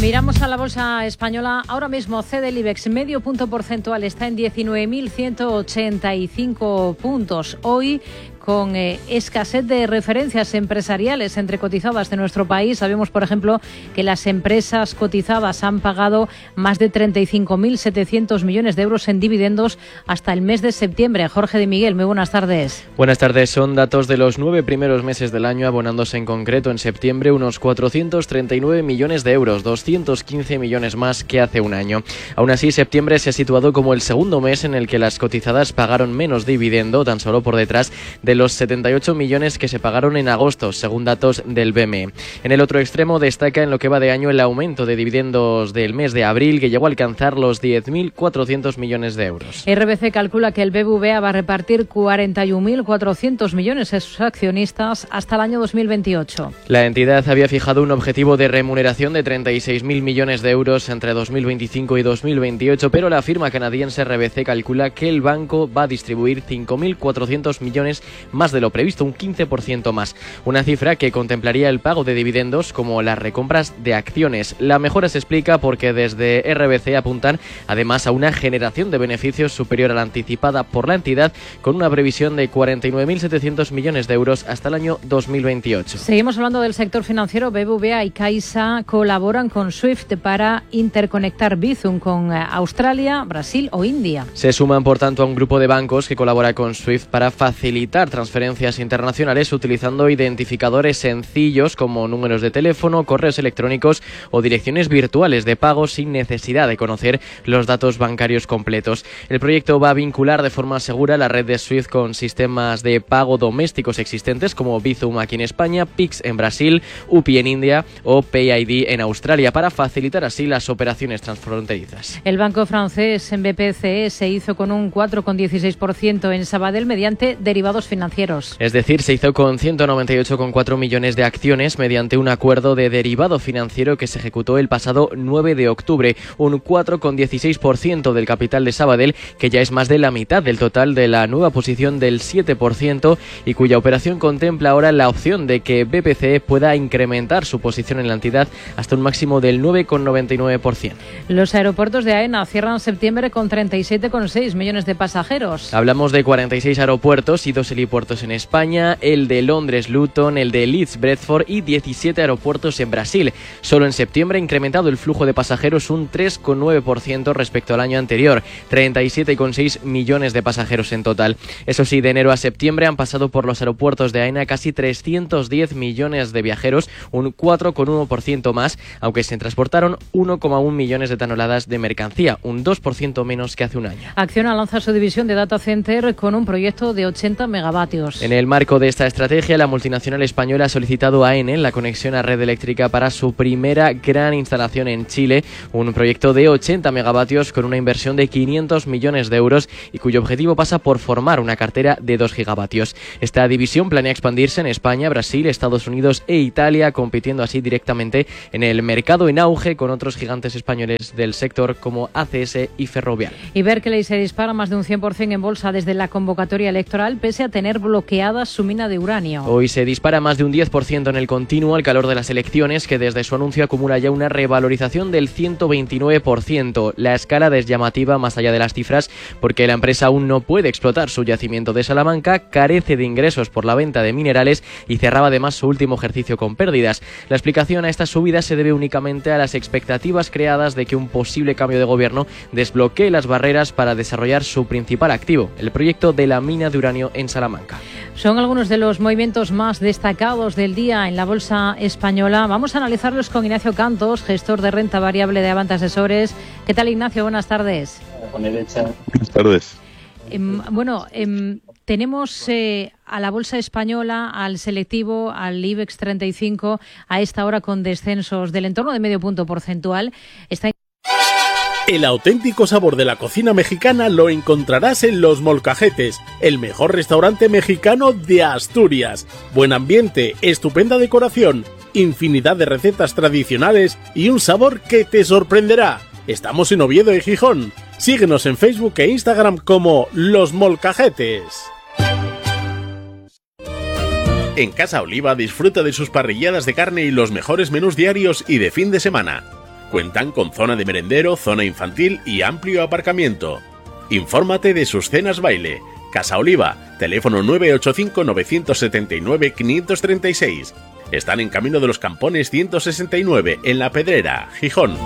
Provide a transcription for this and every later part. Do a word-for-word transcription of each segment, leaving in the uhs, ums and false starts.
Miramos a la bolsa española. Ahora mismo cede el IBEX medio punto porcentual, está en diecinueve mil ciento ochenta y cinco puntos. Hoy, con eh, escasez de referencias empresariales entre cotizadas de nuestro país. Sabemos, por ejemplo, que las empresas cotizadas han pagado más de treinta y cinco mil setecientos millones de euros en dividendos hasta el mes de septiembre. Jorge de Miguel, muy buenas tardes. Buenas tardes. Son datos de los nueve primeros meses del año, abonándose en concreto en septiembre unos cuatrocientos treinta y nueve millones de euros, doscientos quince millones más que hace un año. Aún así, septiembre se ha situado como el segundo mes en el que las cotizadas pagaron menos dividendo, tan solo por detrás de los setenta y ocho millones que se pagaron en agosto, según datos del B M E. En el otro extremo destaca en lo que va de año el aumento de dividendos del mes de abril, que llegó a alcanzar los diez mil cuatrocientos millones de euros. R B C calcula que el B B V A va a repartir cuarenta y un mil cuatrocientos millones a sus accionistas hasta el año dos mil veintiocho. La entidad había fijado un objetivo de remuneración de treinta y seis mil millones de euros entre dos mil veinticinco y dos mil veintiocho, pero la firma canadiense R B C calcula que el banco va a distribuir cinco mil cuatrocientos millones más de lo previsto, un quince por ciento más. Una cifra que contemplaría el pago de dividendos como las recompras de acciones. La mejora se explica porque desde R B C apuntan además a una generación de beneficios superior a la anticipada por la entidad, con una previsión de cuarenta y nueve mil setecientos millones de euros hasta el año dos mil veintiocho. Seguimos hablando del sector financiero. B B V A y Caixa colaboran con SWIFT para interconectar Bizum con Australia, Brasil o India. Se suman, por tanto, a un grupo de bancos que colabora con SWIFT para facilitar transferencias internacionales utilizando identificadores sencillos como números de teléfono, correos electrónicos o direcciones virtuales de pago sin necesidad de conocer los datos bancarios completos. El proyecto va a vincular de forma segura la red de SWIFT con sistemas de pago domésticos existentes como Bizum aquí en España, Pix en Brasil, U P I en India o PayID en Australia, para facilitar así las operaciones transfronterizas. El banco francés en B P C E se hizo con un cuatro coma dieciséis por ciento en Sabadell mediante derivados financieros. Es decir, se hizo con ciento noventa y ocho coma cuatro millones de acciones mediante un acuerdo de derivado financiero que se ejecutó el pasado nueve de octubre, un cuatro coma dieciséis por ciento del capital de Sabadell, que ya es más de la mitad del total de la nueva posición del siete por ciento y cuya operación contempla ahora la opción de que B P C E pueda incrementar su posición en la entidad hasta un máximo del nueve coma noventa y nueve por ciento. Los aeropuertos de AENA cierran septiembre con treinta y siete coma seis millones de pasajeros. Hablamos de cuarenta y seis aeropuertos y dos helipuertos en España, el de Londres Luton, el de Leeds Bradford y diecisiete aeropuertos en Brasil. Solo en septiembre ha incrementado el flujo de pasajeros un tres coma nueve por ciento respecto al año anterior, treinta y siete coma seis millones de pasajeros en total. Eso sí, de enero a septiembre han pasado por los aeropuertos de AENA casi trescientos diez millones de viajeros, un cuatro coma uno por ciento más, aunque se transportaron uno coma uno millones de toneladas de mercancía, un dos por ciento menos que hace un año. Acciona lanza su división de data center con un proyecto de ochenta megavatios. En el marco de esta estrategia, la multinacional española ha solicitado a Enel la conexión a red eléctrica para su primera gran instalación en Chile, un proyecto de ochenta megavatios con una inversión de quinientos millones de euros y cuyo objetivo pasa por formar una cartera de dos gigavatios. Esta división planea expandirse en España, Brasil, Estados Unidos e Italia, compitiendo así directamente en el mercado en auge con otros gigantes españoles del sector como A C S y Ferrovial. Y Berkeley se dispara más de un cien por ciento en bolsa desde la convocatoria electoral, pese a tener bloqueada su mina de uranio. Hoy se dispara más de un diez por ciento en el continuo al calor de las elecciones, que desde su anuncio acumula ya una revalorización del ciento veintinueve por ciento. La escalada es llamativa más allá de las cifras porque la empresa aún no puede explotar su yacimiento de Salamanca, carece de ingresos por la venta de minerales y cerraba además su último ejercicio con pérdidas. La explicación a esta subida se debe únicamente a las expectativas creadas de que un posible cambio de gobierno desbloquee las barreras para desarrollar su principal activo, el proyecto de la mina de uranio en Salamanca. Son algunos de los movimientos más destacados del día en la bolsa española. Vamos a analizarlos con Ignacio Cantos, gestor de renta variable de Avant Asesores. ¿Qué tal, Ignacio? Buenas tardes. Buenas tardes. Eh, bueno, eh, tenemos eh, a la bolsa española, al selectivo, al IBEX treinta y cinco, a esta hora con descensos del entorno de medio punto porcentual. Está El auténtico sabor de la cocina mexicana lo encontrarás en Los Molcajetes, el mejor restaurante mexicano de Asturias. Buen ambiente, estupenda decoración, infinidad de recetas tradicionales y un sabor que te sorprenderá. Estamos en Oviedo y Gijón. Síguenos en Facebook e Instagram como Los Molcajetes. En Casa Oliva disfruta de sus parrilladas de carne y los mejores menús diarios y de fin de semana. Cuentan con zona de merendero, zona infantil y amplio aparcamiento. Infórmate de sus cenas baile. Casa Oliva, teléfono nueve ocho cinco, nueve siete nueve, cinco tres seis. Están en Camino de los Campones ciento sesenta y nueve, en La Pedrera, Gijón.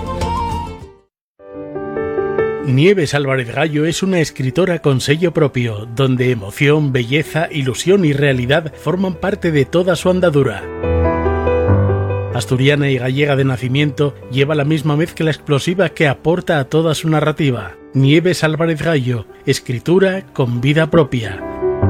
Nieves Álvarez Gallo es una escritora con sello propio, donde emoción, belleza, ilusión y realidad forman parte de toda su andadura. Asturiana y gallega de nacimiento, lleva la misma mezcla explosiva que aporta a toda su narrativa. Nieves Álvarez Gallo, escritura con vida propia.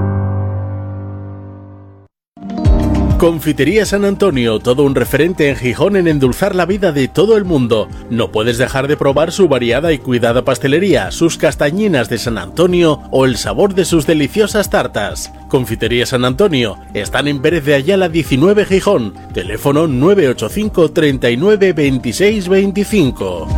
Confitería San Antonio, todo un referente en Gijón en endulzar la vida de todo el mundo. No puedes dejar de probar su variada y cuidada pastelería, sus castañinas de San Antonio o el sabor de sus deliciosas tartas. Confitería San Antonio, están en Pérez de Ayala diecinueve, Gijón. Teléfono nueve ocho cinco, treinta y nueve, veintiséis, veinticinco.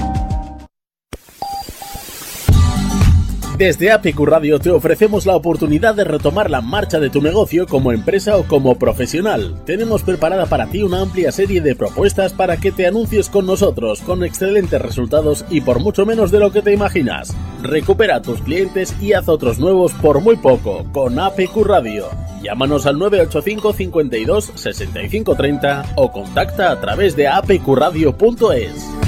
Desde A P Q Radio te ofrecemos la oportunidad de retomar la marcha de tu negocio como empresa o como profesional. Tenemos preparada para ti una amplia serie de propuestas para que te anuncies con nosotros, con excelentes resultados y por mucho menos de lo que te imaginas. Recupera a tus clientes y haz otros nuevos por muy poco, con A P Q Radio. Llámanos al nueve ocho cinco, cincuenta y dos, sesenta y cinco treinta o contacta a través de a p q radio punto es.